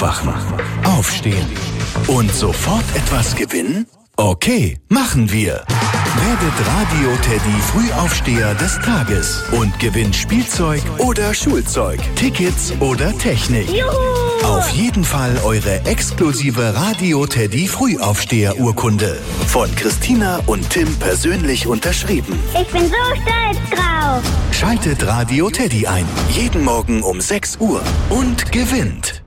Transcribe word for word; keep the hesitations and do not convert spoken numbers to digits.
Aufwachen, Aufstehen und sofort etwas gewinnen? Okay, machen wir. Werdet Radio-Teddy Frühaufsteher des Tages und gewinnt Spielzeug oder Schulzeug, Tickets oder Technik. Juhu! Auf jeden Fall eure exklusive Radio-Teddy Frühaufsteher-Urkunde. Von Christina und Tim persönlich unterschrieben. Ich bin so stolz drauf. Schaltet Radio Teddy ein. Jeden Morgen um sechs Uhr und gewinnt.